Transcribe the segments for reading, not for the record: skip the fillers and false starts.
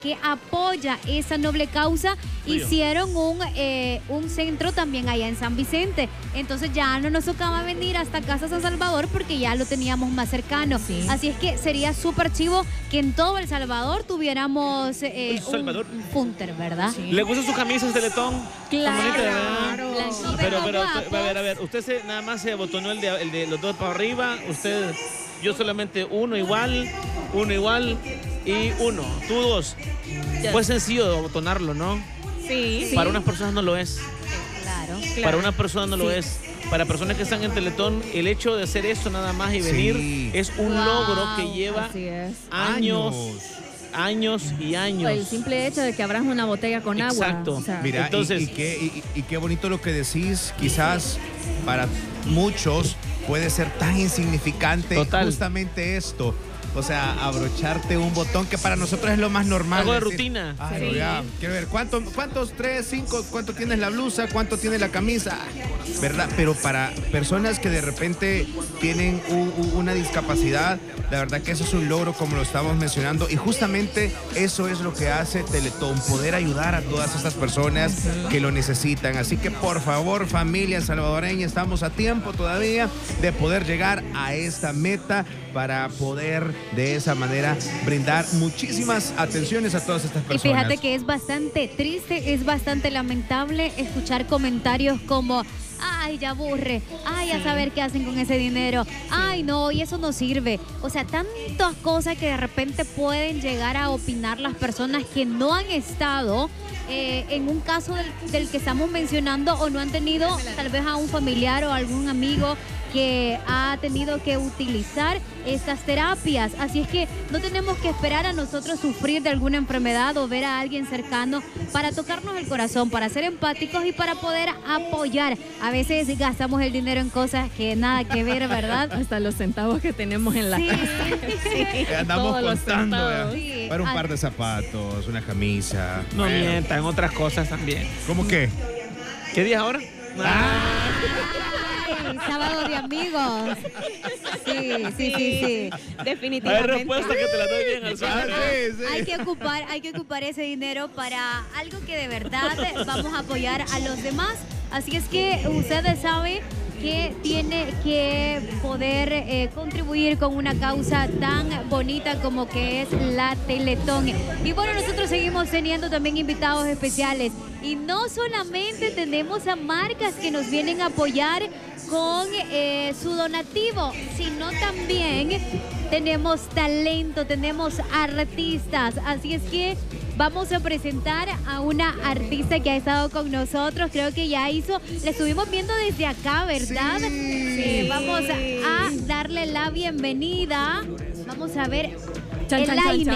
que apoya esa noble causa, hicieron un centro también allá en San Vicente. Entonces ya no nos tocaba venir hasta Casa San Salvador porque ya lo teníamos más cercano. Sí. Así es que sería súper chivo que en todo El Salvador tuviéramos un punter, ¿verdad? Sí. ¿Le gusta su camisa de Teletón? Claro. Pero, a ver, usted nada más se abotonó el de los dos para arriba, usted, yo solamente uno igual y uno, tú dos. Fue sencillo abotonarlo, ¿no? Sí. Para unas personas no lo es. Claro. Para unas personas no lo es. Para personas que están en Teletón, el hecho de hacer esto nada más y venir es un logro que lleva años y años. El simple hecho de que abras una botella con agua. Exacto. O sea, mira, entonces, y qué bonito lo que decís. Quizás para muchos puede ser tan insignificante justamente esto. O sea, abrocharte un botón que para nosotros es lo más normal. Algo de rutina. Ay, ya, quiero ver, ¿cuántos 3, 5, cuánto tienes la blusa, cuánto tiene la camisa? ¿Verdad? Pero para personas que de repente tienen una discapacidad, la verdad que eso es un logro, como lo estamos mencionando. Y justamente eso es lo que hace Teletón, poder ayudar a todas estas personas que lo necesitan. Así que por favor, familia salvadoreña, estamos a tiempo todavía de poder llegar a esta meta para poder de esa manera brindar muchísimas atenciones a todas estas personas. Y fíjate que es bastante triste, es bastante lamentable escuchar comentarios como: ay, ya aburre, ay, a saber qué hacen con ese dinero, ay, no, y eso no sirve. O sea, tantas cosas que de repente pueden llegar a opinar las personas que no han estado en un caso del que estamos mencionando, o no han tenido tal vez a un familiar o algún amigo que ha tenido que utilizar estas terapias. Así es que no tenemos que esperar a nosotros sufrir de alguna enfermedad o ver a alguien cercano para tocarnos el corazón, para ser empáticos y para poder apoyar. A veces gastamos el dinero en cosas que nada que ver, ¿verdad? Hasta los centavos que tenemos en la casa. Sí. Andamos contando para un par de zapatos, una camisa. No mientan, otras cosas también. ¿Cómo qué? ¿Qué día es ahora? Sábado de amigos. Sí. Definitivamente. Hay respuesta que te la doy bien al suelo. Hay que ocupar ese dinero para algo que de verdad vamos a apoyar a los demás. Así es que ustedes saben que tiene que poder contribuir con una causa tan bonita como que es la Teletón. Y bueno, nosotros seguimos teniendo también invitados especiales. Y no solamente tenemos a marcas que nos vienen a apoyar con su donativo, sino también tenemos talento, tenemos artistas. Así es que vamos a presentar a una artista que ha estado con nosotros. Creo que ya la estuvimos viendo desde acá, ¿verdad? Sí. Vamos a darle la bienvenida. Vamos a ver. Elaine.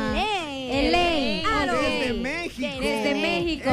Desde México. Desde México.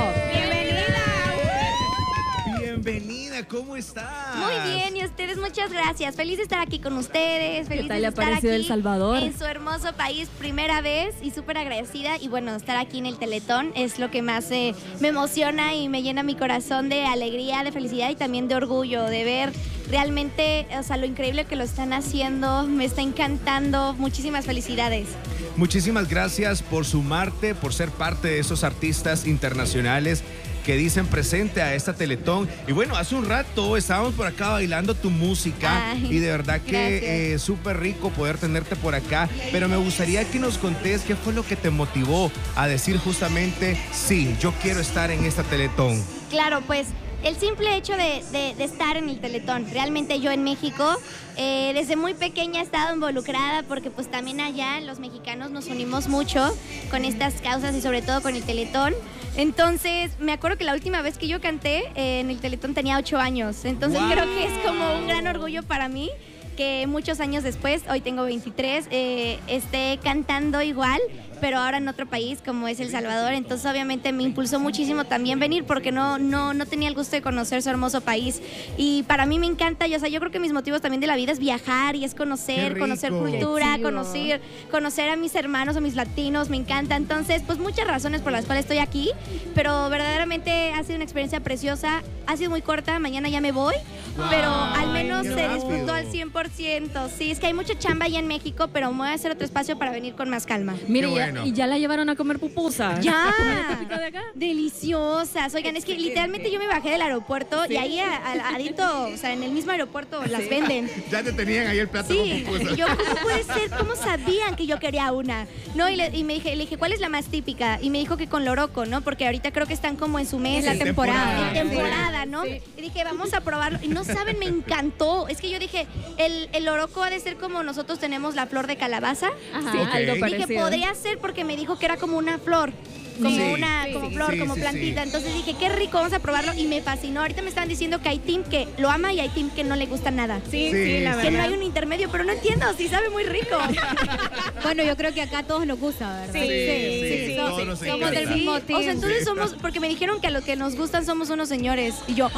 Bienvenida, ¿cómo estás? Muy bien, y ustedes, muchas gracias. Feliz de estar aquí con ustedes. Feliz ¿Qué tal de le ha estar parecido aquí El Salvador? en su hermoso país, primera vez, y súper agradecida. Y bueno, estar aquí en el Teletón es lo que más me emociona y me llena mi corazón de alegría, de felicidad y también de orgullo de ver realmente, o sea, lo increíble que lo están haciendo. Me está encantando. Muchísimas felicidades. Muchísimas gracias por sumarte, por ser parte de esos artistas internacionales que dicen presente a esta Teletón. Y bueno, hace un rato estábamos por acá bailando tu música. Ay, y de verdad que súper rico poder tenerte por acá. Pero me gustaría que nos contés qué fue lo que te motivó a decir justamente, sí, yo quiero estar en esta Teletón. Claro, pues el simple hecho de estar en el Teletón. Realmente yo en México, desde muy pequeña he estado involucrada porque pues también allá los mexicanos nos unimos mucho con estas causas y sobre todo con el Teletón. Entonces, me acuerdo que la última vez que yo canté en el Teletón tenía 8 años. Entonces, creo que es como un gran orgullo para mí que muchos años después, hoy tengo 23, esté cantando igual, pero ahora en otro país como es El Salvador. Entonces obviamente me impulsó muchísimo también venir porque no tenía el gusto de conocer su hermoso país. Y para mí me encanta, yo creo que mis motivos también de la vida es viajar y es conocer cultura, conocer a mis hermanos, a mis latinos, me encanta. Entonces, pues muchas razones por las cuales estoy aquí, pero verdaderamente ha sido una experiencia preciosa, ha sido muy corta, mañana ya me voy, pero al menos se disfrutó al 100%. Sí, es que hay mucha chamba allá en México, pero me voy a hacer otro espacio para venir con más calma. Mire, bueno. ¿Y ya la llevaron a comer pupusas? Ya. ¿La comida típica de acá? Deliciosas. Oigan, es que literalmente yo me bajé del aeropuerto y ahí al ladito, o sea, en el mismo aeropuerto las venden. Ya te tenían ahí el plato Sí, con pupusas. yo, ¿cómo puede ser? ¿Cómo sabían que yo quería una? No, y le dije, ¿cuál es la más típica? Y me dijo que con loroco, ¿no? Porque ahorita creo que están como en su mes. En la temporada. En temporada, ¿no? Sí. Y dije, vamos a probarlo. Y no saben, me encantó. Es que yo dije, el loroco ha de ser como nosotros tenemos la flor de calabaza. Ajá, Sí. algo Ok. parecido. Dije, podría ser porque me dijo que era como una flor. Como Sí. una como flor, Sí, como sí, plantita. sí. Entonces dije, qué rico, vamos a probarlo. Y me fascinó. Ahorita me estaban diciendo que hay team que lo ama y hay team que no le gusta nada. Sí, Sí, la sí. Que no verdad. hay un intermedio, pero no entiendo, sí sabe muy rico. Bueno, yo creo que acá a todos nos gusta, ¿verdad? Sí, todos nos somos encanta. del mismo O team. sea, entonces somos, porque me dijeron que a los que nos gustan somos unos señores. Y yo,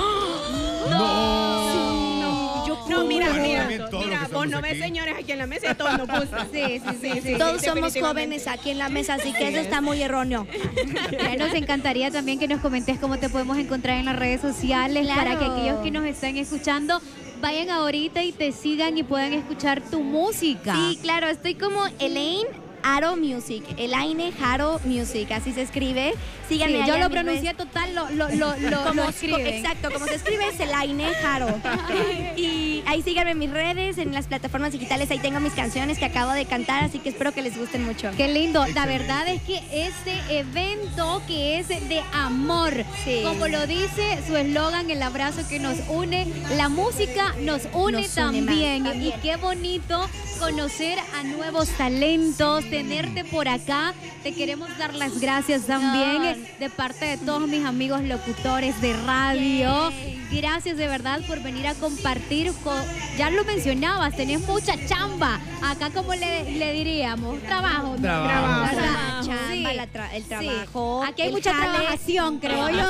¡No! No, mira, Bueno, mira, también todos los mira, que vos estamos no ves aquí. señores aquí en la mesa y a todos nos gusta. Sí. todos somos definitivamente. jóvenes aquí en la mesa, así que eso está muy erróneo. Ya nos encantaría también que nos comentes cómo te podemos encontrar en las redes sociales Claro. para que aquellos que nos están escuchando vayan ahorita y te sigan y puedan escuchar tu música. Sí, claro, estoy como Elaine Haro Music, Elaine Haro Music, así se escribe. Síganme Sí, allá yo en lo mis pronuncié total, lo escriben. Exacto, como se escribe es Elaine Haro. Y ahí síganme en mis redes, en las plataformas digitales, ahí tengo mis canciones que acabo de cantar, así que espero que les gusten mucho. Qué lindo. La verdad es que este evento que es de amor, Sí. como lo dice su eslogan, el abrazo que nos une, la música nos une, Nos une también. más, también. Y qué bonito conocer a nuevos talentos, tenerte por acá. Te queremos dar las gracias también Ay. de parte de todos mis amigos locutores de radio. Yay. Gracias de verdad por venir a compartir. Ya lo mencionabas, tenés mucha chamba. Acá, como le diríamos, trabajo. ¿no? Trabajo. La ¿Verdad? chamba, Sí. el Sí. trabajo. Aquí hay el mucha jale. trabajación, creo yo.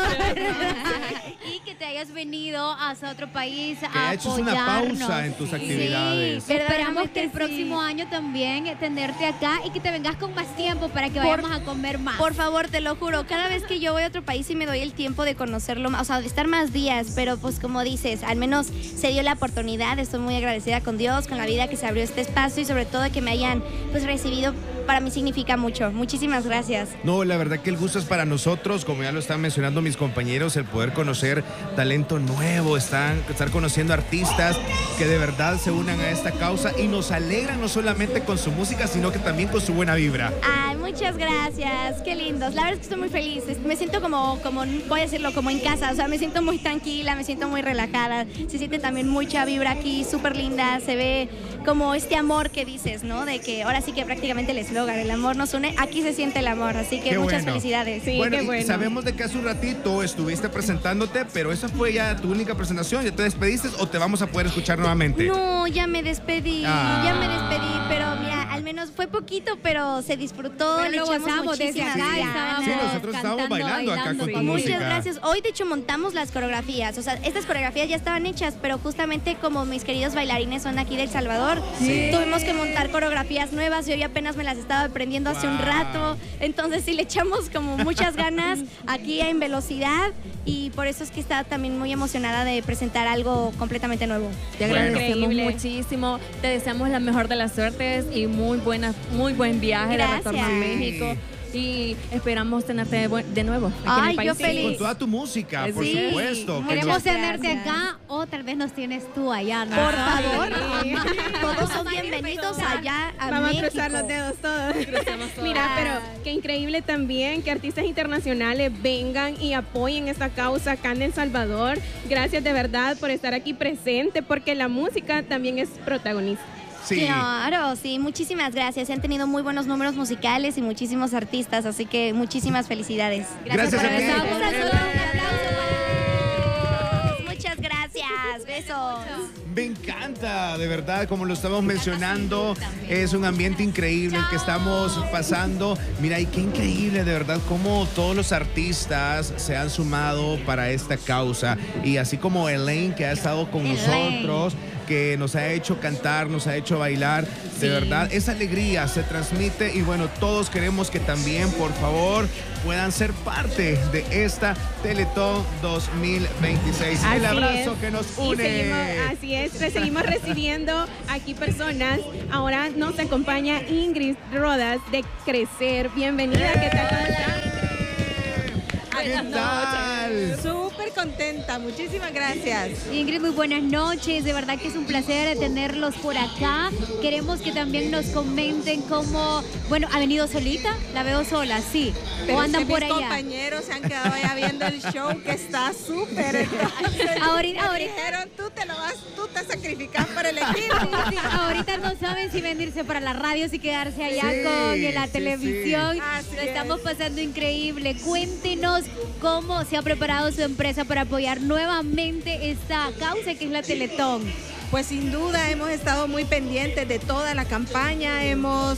Y que te hayas venido hacia otro país Que a ha hecho una apoyarnos. pausa en tus Sí. actividades. Esperamos Verdaderamente que el sí. próximo año también tenerte acá y que te vengas con más tiempo para que vayamos a comer más. Por favor, te lo juro, cada vez que yo voy a otro país y me doy el tiempo de conocerlo más, o sea, de estar más días, pero pues como dices, al menos se dio la oportunidad, estoy muy agradecida con Dios, con la vida que se abrió este espacio y sobre todo de que me hayan pues recibido, para mí significa mucho. Muchísimas gracias. No, la verdad que el gusto es para nosotros, como ya lo están mencionando mis compañeros, el poder conocer talento nuevo, estar conociendo artistas que de verdad se unan a esta causa y nos alegran no solamente con su música, sino que también con su buena vibra. Ay, muchas gracias, qué lindos. La verdad es que estoy muy feliz. Me siento como, voy a decirlo, como en casa. O sea, me siento muy tranquila, me siento muy relajada. Se siente también mucha vibra aquí, súper linda. Se ve como este amor que dices, ¿no? De que ahora sí que prácticamente el eslogan, el amor nos une. Aquí se siente el amor, así que Qué muchas bueno. felicidades. Sí, bueno, qué y bueno. sabemos de que hace un ratito estuviste presentándote, pero esa fue ya tu única presentación. ¿Ya te despediste o te vamos a poder escuchar nuevamente? No, ya me despedí, Ah. ya me despedí, pero mira, al menos fue poquito, pero se disfrutó, Pero le lo echamos gozamos desde muchísimas acá, ganas. estábamos Sí, nosotros estábamos cantando, bailando acá con tu con música. Muchas gracias. Hoy de hecho montamos las coreografías, o sea, estas coreografías ya estaban hechas, pero justamente como mis queridos bailarines son aquí de El Salvador, tuvimos que montar coreografías nuevas y hoy apenas me las estaba aprendiendo hace un Wow. rato, entonces sí le echamos como muchas ganas aquí en velocidad y por eso es que estaba también muy emocionada de presentar algo completamente nuevo. Te Bueno. agradecemos Increíble. muchísimo. Te deseamos la mejor de las suertes y muy buen viaje de retorno a Gracias. México. Y esperamos tenerte de nuevo aquí en Ay, el país. yo feliz. Con toda tu música, por Sí, supuesto. que Queremos Muchas tenerte gracias. acá o tal vez nos tienes tú allá, ¿no? Por favor, Sí. todos son bienvenidos allá a Vamos México. a cruzar los dedos todos. Mira, pero qué increíble también que artistas internacionales vengan y apoyen esta causa acá en El Salvador. Gracias de verdad por estar aquí presente, porque la música también es protagonista. Sí. Claro, sí, muchísimas gracias. Han tenido muy buenos números musicales y muchísimos artistas, así que muchísimas felicidades. Gracias por a ti. haber estado con Un nosotros. saludo, Un aplauso para todos. Muchas gracias. Besos. Me encanta, de verdad, como lo estamos mencionando, es un ambiente increíble el que estamos pasando. Mira, y qué increíble, de verdad, cómo todos los artistas se han sumado para esta causa. Y así como Elaine, que ha estado con Elaine. nosotros, que nos ha hecho cantar, nos ha hecho bailar. De verdad, esa alegría se transmite y bueno, todos queremos que también, por favor, puedan ser parte de esta Teletón 2026. El abrazo que nos une. Seguimos recibiendo aquí personas. Ahora nos acompaña Ingrid Rodas de Crecer. Bienvenida, ¿qué tal? ¿Cómo está? ¿Qué tal? Súper contenta, muchísimas gracias. Ingrid, muy buenas noches, de verdad que es un placer tenerlos por acá. Queremos que también nos comenten cómo, bueno, ¿ha venido solita? La veo sola, sí. Pero ¿O andan es que por mis allá? compañeros se han quedado allá viendo el show que está súper. Ahorita. Dijeron, tú te sacrificas por el equipo. Sí, ahorita no saben si venirse para la radio, si quedarse allá Sí, con la sí, televisión. sí. Así Lo estamos es. pasando increíble. Cuéntenos cómo se ha preparado su empresa para apoyar nuevamente esta causa que es la Teletón. Pues sin duda hemos estado muy pendientes de toda la campaña, hemos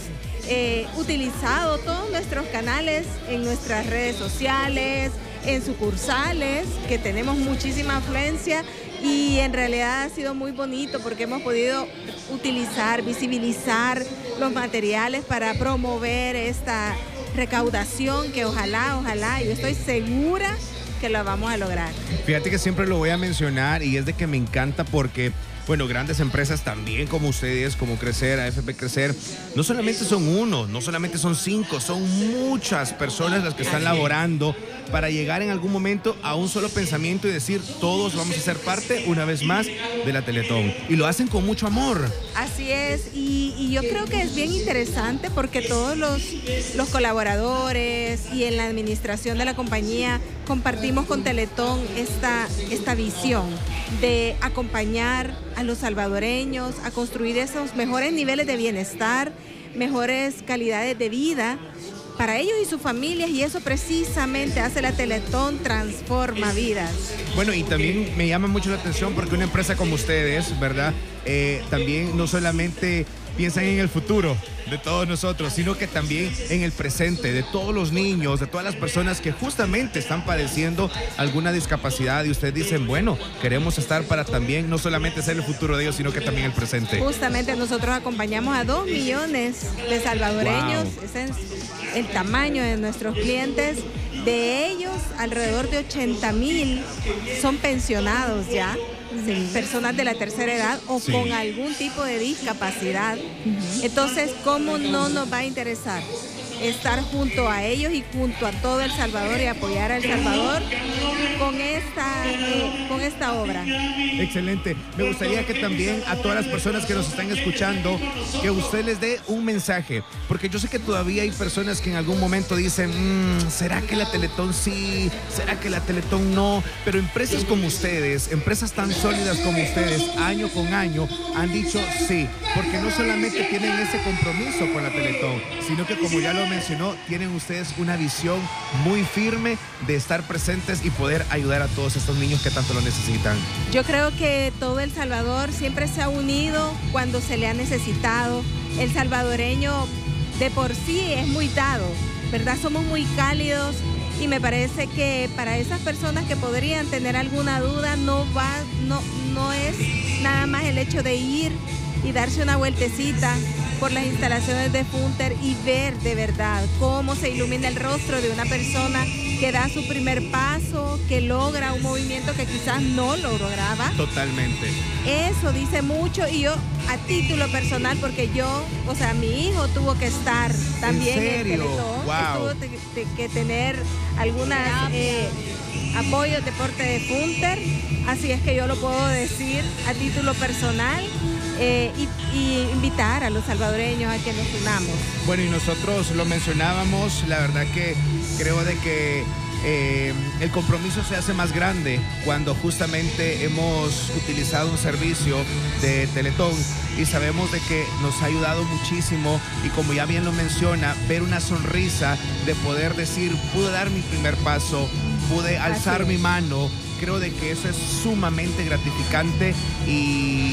utilizado todos nuestros canales en nuestras redes sociales, en sucursales, que tenemos muchísima afluencia y en realidad ha sido muy bonito porque hemos podido utilizar, visibilizar los materiales para promover esta recaudación que ojalá, yo estoy segura que la vamos a lograr. Fíjate que siempre lo voy a mencionar y es de que me encanta porque, bueno, grandes empresas también como ustedes, como Crecer, AFP Crecer, no solamente son uno, no solamente son 5, son muchas personas las que están laborando para llegar en algún momento a un solo pensamiento y decir, todos vamos a ser parte una vez más de la Teletón. Y lo hacen con mucho amor. Así es, y yo creo que es bien interesante porque todos los colaboradores y en la administración de la compañía compartimos con Teletón esta visión de acompañar a los salvadoreños a construir esos mejores niveles de bienestar, mejores calidades de vida para ellos y sus familias, y eso precisamente hace la Teletón, transforma vidas. Bueno, y también me llama mucho la atención porque una empresa como ustedes, ¿verdad? También no solamente piensan en el futuro de todos nosotros, sino que también en el presente, de todos los niños, de todas las personas que justamente están padeciendo alguna discapacidad y ustedes dicen, bueno, queremos estar para también no solamente ser el futuro de ellos, sino que también el presente. Justamente nosotros acompañamos a 2 millones de salvadoreños, Wow. ese es el tamaño de nuestros clientes. De ellos, alrededor de 80,000 son pensionados ya, personas de la tercera edad o Sí. con algún tipo de discapacidad. Entonces, ¿cómo no nos va a interesar estar junto a ellos y junto a todo El Salvador y apoyar a El Salvador con esta obra? Excelente. Me gustaría que también a todas las personas que nos están escuchando, que usted les dé un mensaje, porque yo sé que todavía hay personas que en algún momento dicen, ¿será que la Teletón sí? ¿Será que la Teletón no? Pero empresas como ustedes, empresas tan sólidas como ustedes, año con año, han dicho sí, porque no solamente tienen ese compromiso con la Teletón, sino que como ya lo mencionó, tienen ustedes una visión muy firme de estar presentes y poder ayudar a todos estos niños que tanto lo necesitan. Yo creo que todo El Salvador siempre se ha unido cuando se le ha necesitado. El salvadoreño de por sí es muy dado, ¿verdad? Somos muy cálidos y me parece que para esas personas que podrían tener alguna duda no es nada más el hecho de ir y darse una vueltecita por las instalaciones de Funter y ver de verdad cómo se ilumina el rostro de una persona que da su primer paso, que logra un movimiento que quizás no lo lograba. Totalmente. Eso dice mucho y yo a título personal, porque mi hijo tuvo que estar también ¿En serio? Teletón, Wow. tuvo que tener algunas apoyos de parte de Funter, así es que yo lo puedo decir a título personal. Y invitar a los salvadoreños a que nos unamos. Bueno, y nosotros lo mencionábamos, la verdad que creo de que el compromiso se hace más grande cuando justamente hemos utilizado un servicio de Teletón y sabemos de que nos ha ayudado muchísimo y como ya bien lo menciona, ver una sonrisa de poder decir, pude dar mi primer paso, pude alzar mi mano, creo de que eso es sumamente gratificante y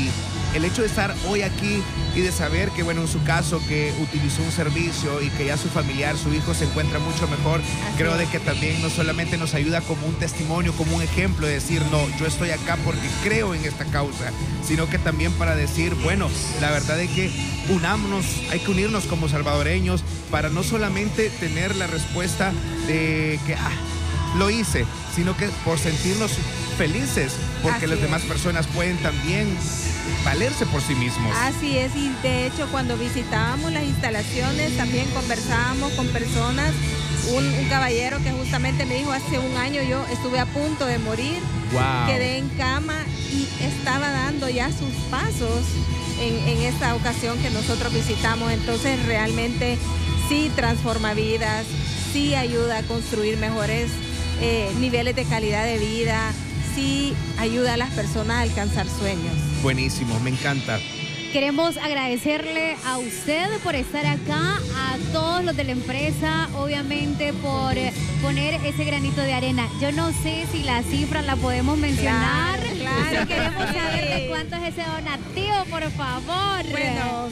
el hecho de estar hoy aquí y de saber que, bueno, en su caso, que utilizó un servicio y que ya su familiar, su hijo se encuentra mucho mejor, creo de que también no solamente nos ayuda como un testimonio, como un ejemplo de decir, no, yo estoy acá porque creo en esta causa, sino que también para decir, bueno, la verdad es que unámonos, hay que unirnos como salvadoreños para no solamente tener la respuesta de que, lo hice, sino que por sentirnos felices, porque las demás personas pueden también valerse por sí mismos. Así es, y de hecho cuando visitábamos las instalaciones también conversábamos con personas, un caballero que justamente me dijo, hace un año yo estuve a punto de morir, quedé en cama y estaba dando ya sus pasos en esta ocasión que nosotros visitamos, entonces realmente sí transforma vidas, sí ayuda a construir mejores niveles de calidad de vida, sí ayuda a las personas a alcanzar sueños. Buenísimo, me encanta. Queremos agradecerle a usted por estar acá, a todos los de la empresa, obviamente por poner ese granito de arena. Yo no sé si la cifra la podemos mencionar, Claro. Queremos saber de cuánto es ese donativo, por favor. Bueno,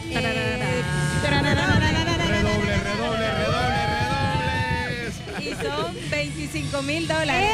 Redobles. y son $25,000.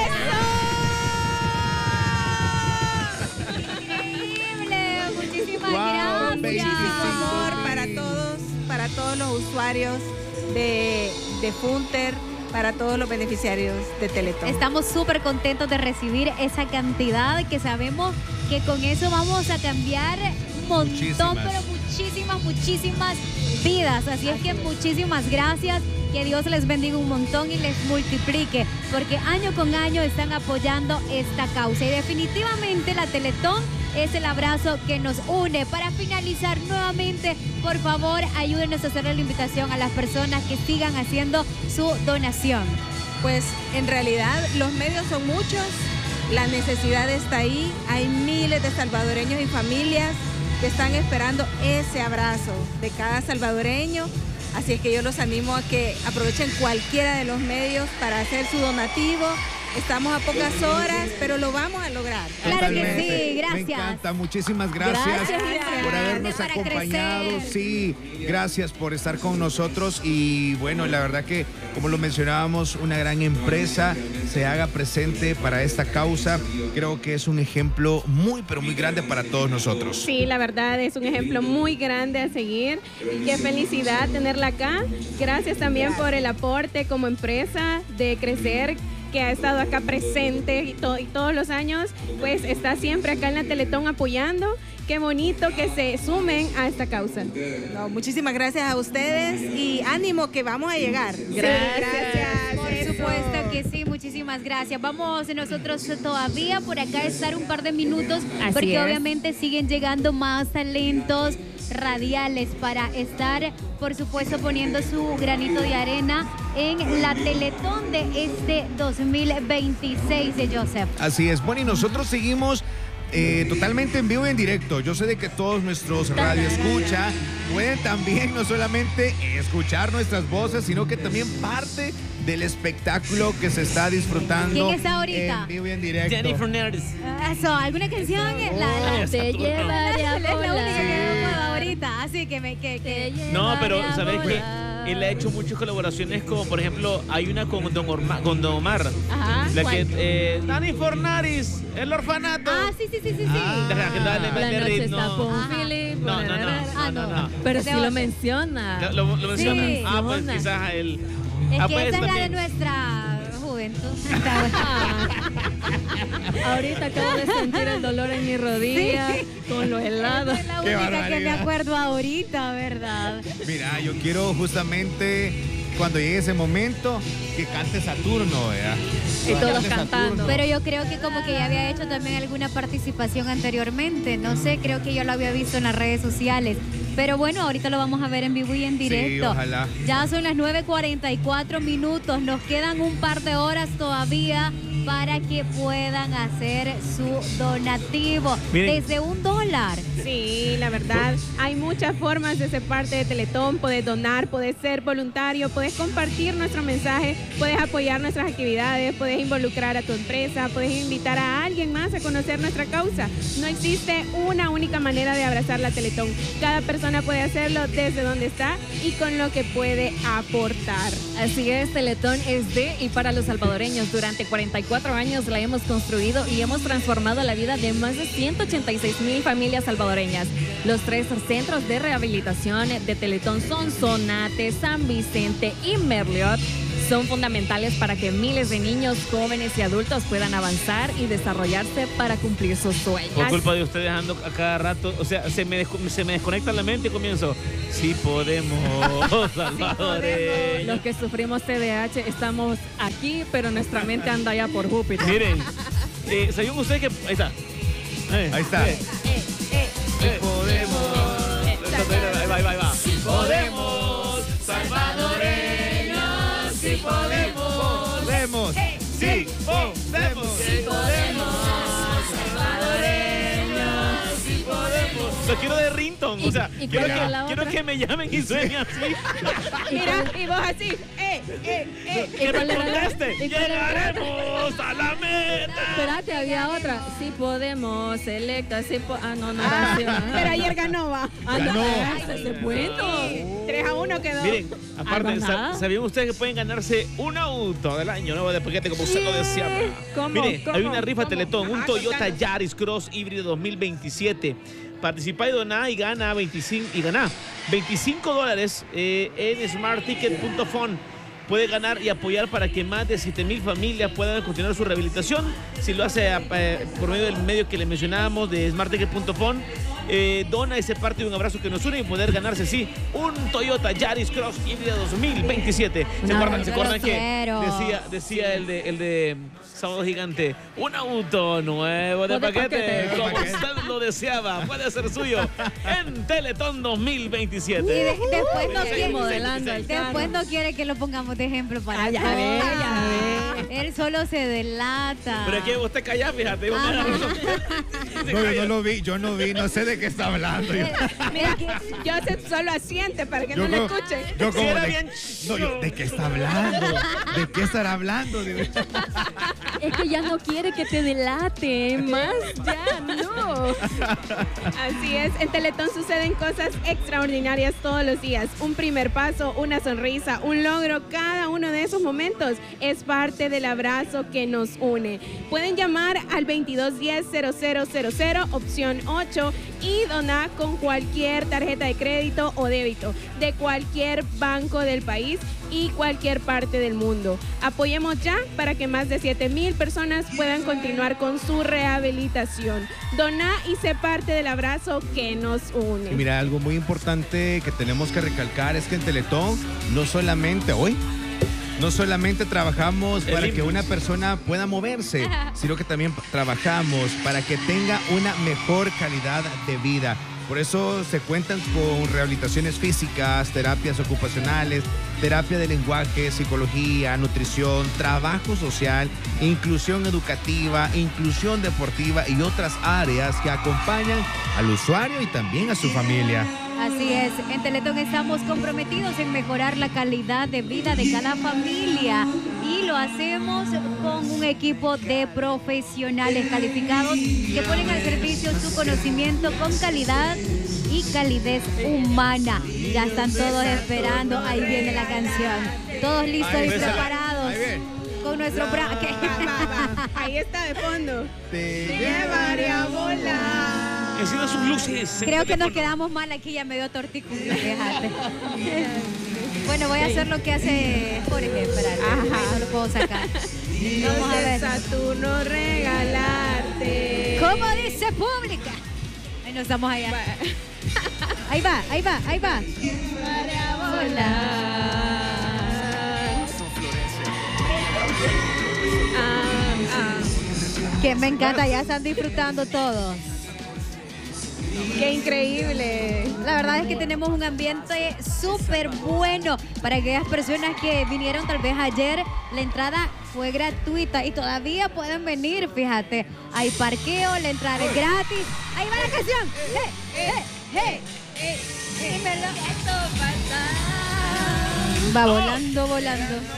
Increíble, muchísimas Wow, gracias. Muchísimo amor para todos los usuarios de Funter, para todos los beneficiarios de Teletón. Estamos súper contentos de recibir esa cantidad que sabemos que con eso vamos a cambiar un montón, Muchísimas. pero muchísimas vidas. Así es que muchísimas gracias. Que Dios les bendiga un montón y les multiplique, porque año con año están apoyando esta causa. Y definitivamente la Teletón es el abrazo que nos une. Para finalizar nuevamente, por favor, ayúdenos a hacerle la invitación a las personas que sigan haciendo su donación. Pues en realidad los medios son muchos, la necesidad está ahí, hay miles de salvadoreños y familias que están esperando ese abrazo de cada salvadoreño. Así es que yo los animo a que aprovechen cualquiera de los medios para hacer su donativo. Estamos a pocas horas, pero lo vamos a lograr. Claro que Totalmente. sí, gracias. Me encanta, muchísimas gracias, Gracias, por habernos para acompañado. crecer. Sí, gracias por estar con nosotros y bueno, la verdad que como lo mencionábamos, una gran empresa se haga presente para esta causa. Creo que es un ejemplo muy, pero muy grande para todos nosotros. Sí, la verdad es un ejemplo muy grande a seguir. Qué felicidad tenerla acá. Gracias también por el aporte como empresa de crecer, que ha estado acá presente y todos los años, pues está siempre acá en la Teletón apoyando. Qué bonito que se sumen a esta causa. No, muchísimas gracias a ustedes y ánimo que vamos a llegar. Gracias. Por supuesto que sí, muchísimas gracias. Vamos nosotros todavía por acá a estar un par de minutos, Así porque es. obviamente siguen llegando más talentos radiales para estar, por supuesto, poniendo su granito de arena en la Teletón de este 2026 de Joseph. Así es. Bueno, y nosotros seguimos totalmente en vivo y en directo. Yo sé de que todos nuestros radioescucha pueden también no solamente escuchar nuestras voces, sino que también parte del espectáculo que se está disfrutando. ¿Quién está ahorita? En vivo y en directo. Jennifer Neres. Eso, ¿alguna canción? La Te llevaré a es la única que volar. me puedo ahorita, así que Te No, pero llevaré a ¿sabes qué? volar. Él ha hecho muchas colaboraciones, como por ejemplo, hay una con Don Omar. Ajá. La ¿Cuál? que, Dani Fornaris, El Orfanato. Ah, sí. Dale, La dale noche ritmo. está con Ajá. Philip. No. Pero Ese sí lo otro. menciona. Lo menciona. Sí. Ah, pues Menciona. quizás a él. Es Ah, que pues, esa es la de también. nuestra juventud. Ahorita acabo de sentir el dolor en mi rodilla con los helados. Esa es la Qué única que me barbaridad. acuerdo ahorita, ¿verdad? Mira, yo quiero justamente cuando llegue ese momento que cante Saturno, ¿verdad? Y todos Cante cantando. Saturno. Pero yo creo que como que ya había hecho también alguna participación anteriormente. No sé, creo que yo lo había visto en las redes sociales. Pero bueno, ahorita lo vamos a ver en vivo y en directo. Sí, ojalá. Ya son las 9:44 minutos. Nos quedan un par de horas todavía para que puedan hacer su donativo. Miren. Desde $1. Sí, la verdad, hay muchas formas de ser parte de Teletón. Puedes donar, puedes ser voluntario, puedes compartir nuestro mensaje, puedes apoyar nuestras actividades, puedes involucrar a tu empresa, puedes invitar a alguien más a conocer nuestra causa. No existe una única manera de abrazar la Teletón. Cada persona puede hacerlo desde donde está y con lo que puede aportar. Así es, Teletón es de y para los salvadoreños. Durante 44 años la hemos construido y hemos transformado la vida de más de 186,000 familias salvadoreñas. Los 3 centros de rehabilitación de Teletón son Zonate, San Vicente y Merliot. Son fundamentales para que miles de niños, jóvenes y adultos puedan avanzar y desarrollarse para cumplir sus sueños. Por culpa de ustedes ando a cada rato, o sea, se me desconecta la mente y comienzo, sí podemos, salvadoreños. Los que sufrimos TDAH estamos aquí, pero nuestra mente anda allá por Júpiter. Miren, ¿sabían ustedes que...? Ahí está. Ahí está. Podemos. Ahí va. Podemos, salvadoreños, sí podemos. Podemos. Sí podemos. Sí podemos, salvadoreños, sí podemos. Lo quiero de ringtone, o sea, ¿Y quiero cuál era la quiero otra? que me llamen y suenen así. Mira, y vos así, Que me cuál era la- conteste. y cuál era la- Llegaremos a la meta. Espérate, había otra. Sí podemos, selecta, no era así. pero ayer ganó, va. Ganó. Ese es bueno. 3-1 quedó. Miren, aparte, ¿Algo nada? ¿sabían ustedes que pueden ganarse un auto del año nuevo de paquete como usted lo deseaba? ¿Cómo? Miren, hay una rifa ¿Cómo? Teletón, un Ajá, Toyota contanos. Yaris Cross híbrido 2027. Participa y doná y gana $25 en smartticket.fun. Puede ganar y apoyar para que más de 7,000 familias puedan continuar su rehabilitación. Si lo hace por medio del medio que le mencionábamos de smartticket.fun, dona ese parte de un abrazo que nos une y poder ganarse, sí, un Toyota Yaris Cross híbrido 2027. ¿Se No, acuerdan, yo acuerdan lo que quiero. decía el de Sábado Gigante? Un auto nuevo de paquete, como usted lo deseaba, puede ser suyo en Teletón 2027. Y después no Sigue quiere, modelando el carro. después no quiere que lo pongamos de ejemplo para Ya todos. ve. Él solo se delata. Pero es que usted calla, fíjate. Vos Ajá. No, yo no lo vi, no sé de qué está hablando. Mira, Joseph solo asiente para que no lo escuchen. Yo Sí, como era de, bien no, yo, ¿de qué está hablando? ¿De qué estará hablando? Es que ya no quiere que te delate, más ya, no. Así es, en Teletón suceden cosas extraordinarias todos los días. Un primer paso, una sonrisa, un logro. Cada uno de esos momentos es parte del abrazo que nos une. Pueden llamar al 2210-0000, opción 8, y donar con cualquier tarjeta de crédito o débito de cualquier banco del país y cualquier parte del mundo. Apoyemos ya para que más de 7,000 personas puedan continuar con su rehabilitación. Doná y sé parte del abrazo que nos une. Y mira, algo muy importante que tenemos que recalcar es que en Teletón no solamente trabajamos para que una persona pueda moverse, sino que también trabajamos para que tenga una mejor calidad de vida. Por eso se cuentan con rehabilitaciones físicas, terapias ocupacionales, terapia de lenguaje, psicología, nutrición, trabajo social, inclusión educativa, inclusión deportiva y otras áreas que acompañan al usuario y también a su familia. Así es, en Teletón estamos comprometidos en mejorar la calidad de vida de cada familia y lo hacemos con un equipo de profesionales calificados que ponen al servicio su conocimiento con calidad y calidez humana. Ya están todos esperando, ahí viene la canción. Todos listos y preparados con nuestro braque. Va. Ahí está de fondo. Te llevaré a volar. Enciendan sus luces. Creo que nos quedamos mal aquí, ya me dio tortícolis, fíjate. Bueno, voy a hacer lo que hace Jorge, espérate. No lo puedo sacar. Vamos a ver. Saturno regalarte. ¿Cómo dice pública? Ahí nos estamos allá. Ahí va. Que me encanta, ya están disfrutando todos. ¡Qué increíble! La verdad es que tenemos un ambiente súper bueno para aquellas personas que vinieron tal vez ayer. La entrada fue gratuita y todavía pueden venir, fíjate. Hay parqueo, la entrada es gratis. Ahí va la canción. Dímelo. Va volando, volando.